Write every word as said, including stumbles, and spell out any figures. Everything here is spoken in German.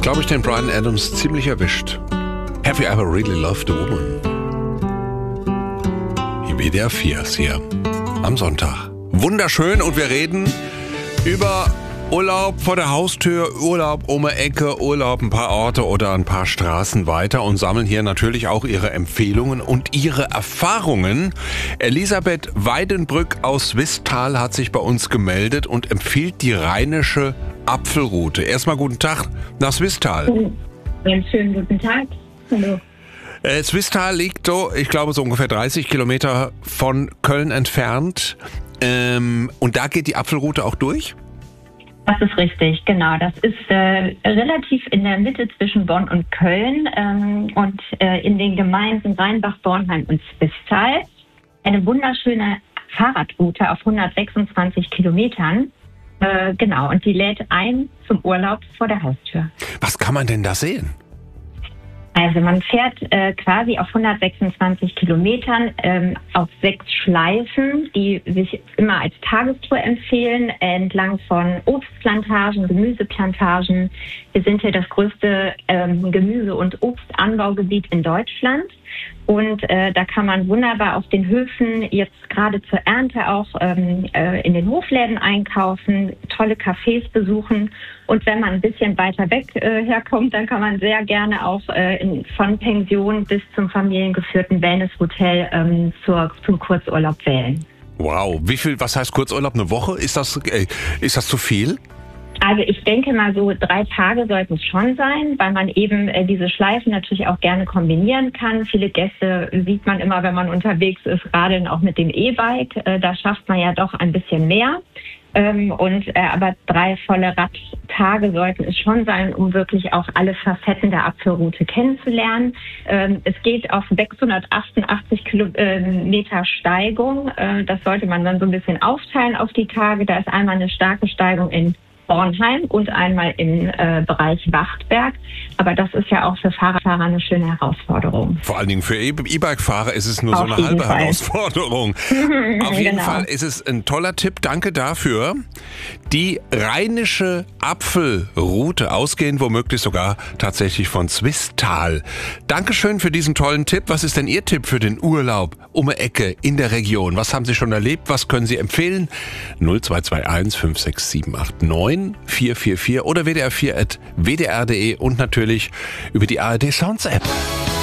glaube ich, den Bryan Adams ziemlich erwischt. Have you ever really loved a woman? Hier W D R vier ist hier am Sonntag. Wunderschön, und wir reden über Urlaub vor der Haustür, Urlaub um die Ecke, Urlaub ein paar Orte oder ein paar Straßen weiter und sammeln hier natürlich auch Ihre Empfehlungen und Ihre Erfahrungen. Elisabeth Weidenbrück aus Swisttal hat sich bei uns gemeldet und empfiehlt die rheinische Apfelroute. Erstmal guten Tag nach Swisttal. Einen schönen guten Tag. Hallo. Äh, Swisttal liegt so, ich glaube, so ungefähr dreißig Kilometer von Köln entfernt. Ähm, und da geht die Apfelroute auch durch? Das ist richtig, genau. Das ist äh, relativ in der Mitte zwischen Bonn und Köln ähm, und äh, in den Gemeinden Rheinbach, Bornheim und Swisttal. Eine wunderschöne Fahrradroute auf hundertsechsundzwanzig Kilometern. Äh, genau, und die lädt ein zum Urlaub vor der Haustür. Was kann man denn da sehen? Also man fährt äh, quasi auf hundertsechsundzwanzig Kilometern ähm, auf sechs Schleifen, die sich immer als Tagestour empfehlen, entlang von Obstplantagen, Gemüseplantagen. Wir sind hier das größte ähm, Gemüse- und Obstanbaugebiet in Deutschland. Und äh, da kann man wunderbar auf den Höfen jetzt gerade zur Ernte auch ähm, äh, in den Hofläden einkaufen, tolle Cafés besuchen. Und wenn man ein bisschen weiter weg äh, herkommt, dann kann man sehr gerne auch äh, in, von Pension bis zum familiengeführten Wellnesshotel ähm, zur, zum Kurzurlaub wählen. Wow, wie viel, was heißt Kurzurlaub? Eine Woche? Ist das, äh, ist das zu viel? Also ich denke mal, so drei Tage sollten es schon sein, weil man eben äh, diese Schleifen natürlich auch gerne kombinieren kann. Viele Gäste sieht man immer, wenn man unterwegs ist, radeln auch mit dem E-Bike. Äh, da schafft man ja doch ein bisschen mehr. Ähm, und äh, aber drei volle Radtage sollten es schon sein, um wirklich auch alle Facetten der Apfelroute kennenzulernen. Ähm, es geht auf sechshundertachtundachtzig Kilometer Steigung. Äh, das sollte man dann so ein bisschen aufteilen auf die Tage. Da ist einmal eine starke Steigung in Bornheim und einmal im äh, Bereich Wachtberg. Aber das ist ja auch für Fahrradfahrer eine schöne Herausforderung. Vor allen Dingen für E- E-Bike-Fahrer ist es nur Auf so eine halbe Fall. Herausforderung. Auf jeden Genau. Fall ist es ein toller Tipp. Danke dafür. Die rheinische Apfelroute, ausgehend womöglich sogar tatsächlich von Swisttal. Dankeschön für diesen tollen Tipp. Was ist denn Ihr Tipp für den Urlaub um die Ecke in der Region? Was haben Sie schon erlebt? Was können Sie empfehlen? null zwei zwei eins fünf sechs sieben acht neun vier vier vier oder w d r vier at w d r punkt d e und natürlich über die A R D Sounds App.